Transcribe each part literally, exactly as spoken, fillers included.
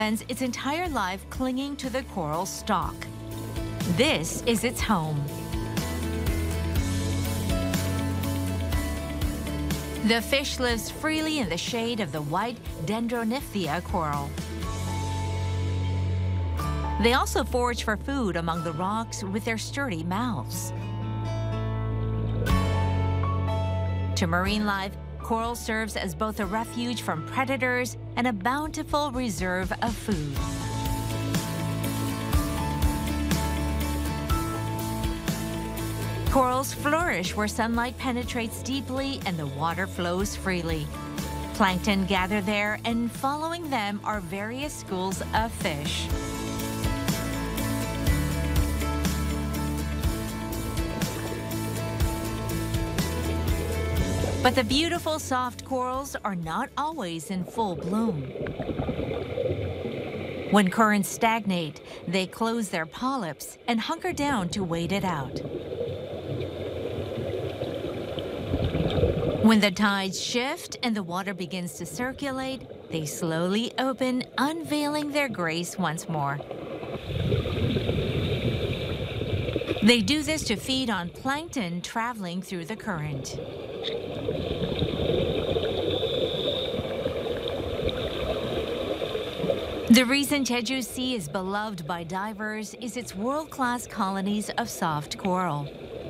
spends its entire life clinging to the coral stalk. This is its home. The fish lives freely in the shade of the white Dendronifthia coral. They also forage for food among the rocks with their sturdy mouths. To marine life, coral serves as both a refuge from predators and a bountiful reserve of food. Corals flourish where sunlight penetrates deeply and the water flows freely. Plankton gather there, and following them are various schools of fish. But the beautiful soft corals are not always in full bloom. When currents stagnate, they close their polyps and hunker down to wait it out. When the tides shift and the water begins to circulate, they slowly open, unveiling their grace once more. They do this to feed on plankton traveling through the current. The reason Jeju Sea is beloved by divers is its world-class colonies of soft coral.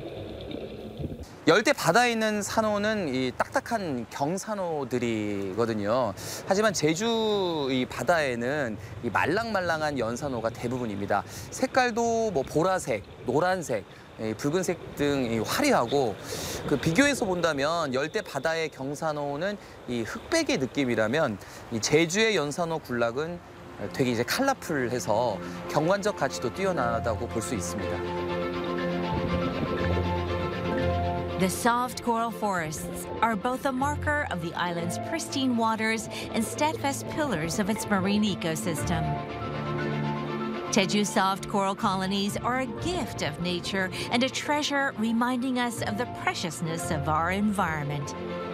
열대 바다에 있는 산호는 이 딱딱한 경산호들이거든요. 하지만 제주 이 바다에는 이 말랑말랑한 연산호가 대부분입니다. 색깔도 뭐 보라색, 노란색, 붉은색 등 화려하고, 그 비교해서 본다면 열대 바다의 경산호는 이 흑백의 느낌이라면 이 제주의 연산호 군락은 되게 이제 컬러풀해서 경관적 가치도 뛰어나다고 볼 수 있습니다. The soft coral forests are both a marker of the island's pristine waters and steadfast pillars of its marine ecosystem. Jeju soft coral colonies are a gift of nature and a treasure reminding us of the preciousness of our environment.